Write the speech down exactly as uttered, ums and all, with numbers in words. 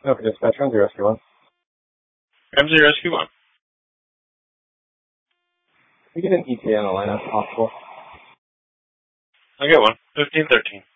Okay, dispatch on zero rescue one. M zero rescue one. Can we get an E T A on the line if possible? I get one. Fifteen thirteen.